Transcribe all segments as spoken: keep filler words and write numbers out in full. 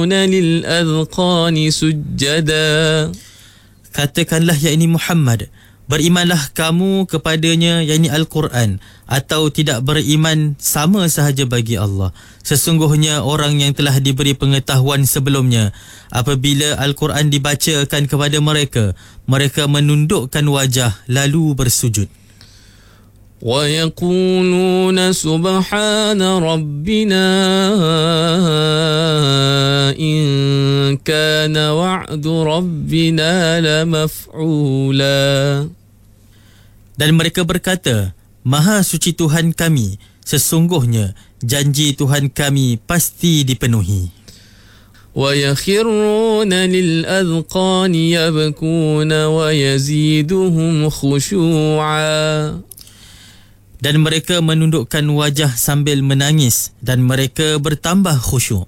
للأذقان سجدا. Katakanlah, yakni Muhammad, berimanlah kamu kepadanya, yakni Al-Quran, atau tidak beriman sama sahaja bagi Allah. Sesungguhnya orang yang telah diberi pengetahuan sebelumnya, apabila Al-Quran dibacakan kepada mereka, mereka menundukkan wajah lalu bersujud. وَيَقُولُونَ سُبْحَانَ رَبِّنَا إِن كَانَ وَعْدُ رَبِّنَا لَمَفْعُولًا. Dan mereka berkata, Maha suci Tuhan kami, sesungguhnya janji Tuhan kami pasti dipenuhi. وَيَخِرُّونَ لِلْأَذْقَانِ يَبْكُونَ وَيَزِيدُهُمْ خُشُوعًا. Dan mereka menundukkan wajah sambil menangis, dan mereka bertambah khusyuk.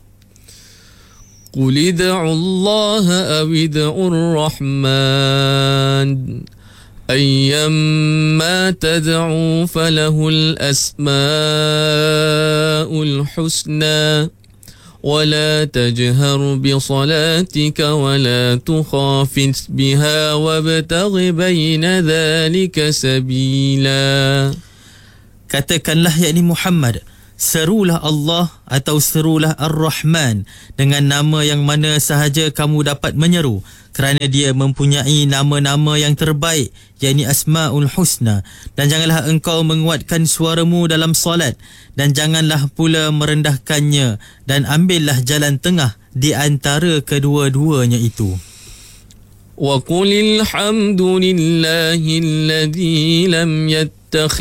قُلِ ادْعُوا اللَّهَ أَوِ ادْعُوا الرَّحْمَنَ أَيَّمَّا تَدْعُوا فَلَهُ الْأَسْمَاءُ الْحُسْنَى وَلَا تَجْهَرْ بِصَلَاتِكَ وَلَا تُخَافِتْ بِهَا وَابْتَغِ بَيْنَ ذَلِكَ سَبِيلًا. Katakanlah, yakni Muhammad, serulah Allah atau serulah Ar-Rahman dengan nama yang mana sahaja kamu dapat menyeru, kerana dia mempunyai nama-nama yang terbaik, yakni Asma'ul Husna. Dan janganlah engkau menguatkan suaramu dalam solat, dan janganlah pula merendahkannya, dan ambillah jalan tengah di antara kedua-duanya itu. وَقُلِ الْحَمْدُ لِلَّهِ الَّذِي لَمْ يَتَّخِذْ